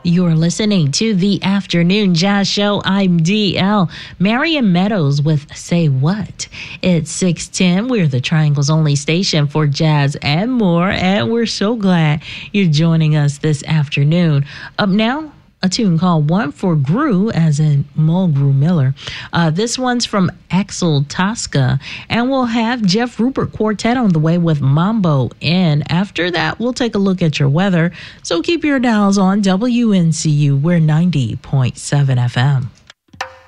You're listening to the Afternoon Jazz Show. I'm DL. Marion Meadows with Say What. It's 6:10. We're the Triangle's only station for jazz and more, and we're so glad you're joining us this afternoon. Up now, a tune called One for Gru, as in Mulgrew Miller. This one's from Axel Tosca, and we'll have Jeff Rupert Quartet on the way with Mambo. And after that, we'll take a look at your weather. So keep your dials on WNCU. We're 90.7 FM.